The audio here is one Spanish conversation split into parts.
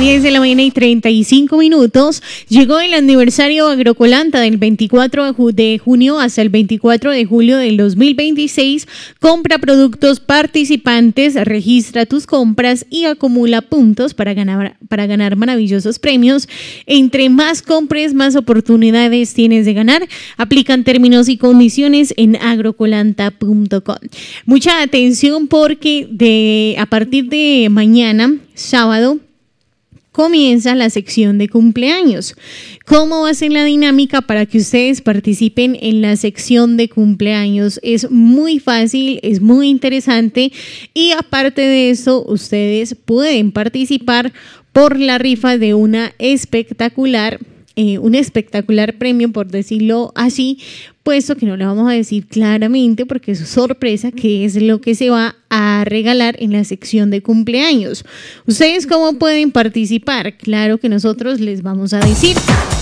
10 de la mañana y 35 minutos. Llegó el aniversario Agrocolanta del 24 de junio hasta el 24 de julio del 2026. Compra productos participantes, registra tus compras y acumula puntos para ganar maravillosos premios. Entre más compres, más oportunidades tienes de ganar. Aplican términos y condiciones en agrocolanta.com. Mucha atención porque a partir de mañana, sábado, comienza la sección de cumpleaños. ¿Cómo va a ser la dinámica para que ustedes participen en la sección de cumpleaños? Es muy fácil, es muy interesante y aparte de eso, ustedes pueden participar por la rifa de un espectacular premio, por decirlo así, puesto que no le vamos a decir claramente porque es sorpresa qué es lo que se va a regalar en la sección de cumpleaños. ¿Ustedes cómo pueden participar? Claro que nosotros les vamos a decir.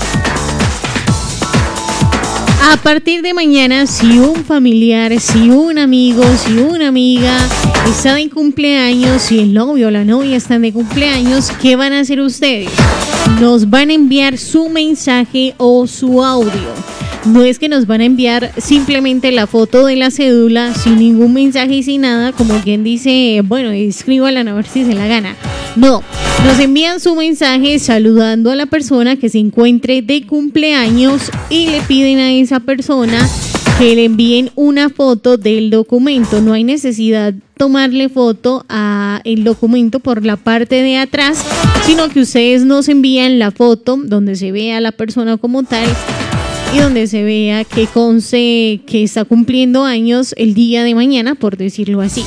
A partir de mañana, si un familiar, si un amigo, si una amiga está de cumpleaños, si el novio o la novia están de cumpleaños, ¿qué van a hacer ustedes? Nos van a enviar su mensaje o su audio. No es que nos van a enviar simplemente la foto de la cédula sin ningún mensaje y sin nada, como quien dice, bueno, escríbala a ver si se la gana. No, nos envían su mensaje saludando a la persona que se encuentre de cumpleaños y le piden a esa persona que le envíen una foto del documento. No hay necesidad de tomarle foto al documento por la parte de atrás, sino que ustedes nos envían la foto donde se vea a la persona como tal y donde se vea que conste que está cumpliendo años el día de mañana, por decirlo así.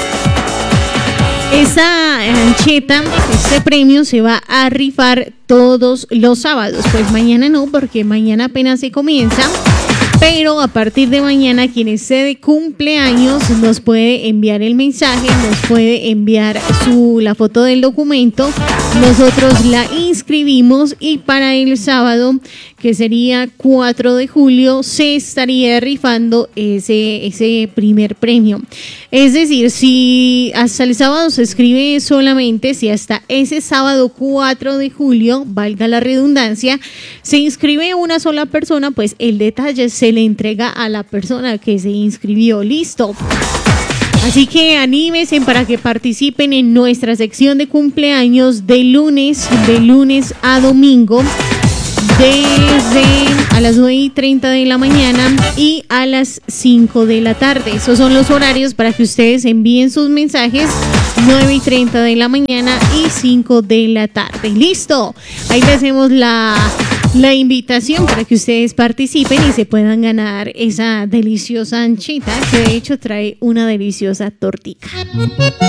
Esa ancheta, este premio se va a rifar todos los sábados. Pues mañana no, porque mañana apenas se comienza. Pero a partir de mañana, quien esté de cumpleaños nos puede enviar el mensaje, nos puede enviar la foto del documento. Nosotros la inscribimos y para el sábado, que sería 4 de julio, se estaría rifando ese primer premio. Es decir, si hasta el sábado se escribe solamente, si hasta ese sábado 4 de julio, valga la redundancia, se inscribe una sola persona, pues el detalle se le entrega a la persona que se inscribió. Listo. Así que anímense para que participen en nuestra sección de cumpleaños de lunes a domingo, desde a las 9:30 de la mañana y a las 5 de la tarde. Esos son los horarios para que ustedes envíen sus mensajes, 9:30 de la mañana y 5 de la tarde. ¡Listo! Ahí le hacemos la invitación para que ustedes participen y se puedan ganar esa deliciosa anchita, que de hecho trae una deliciosa tortica.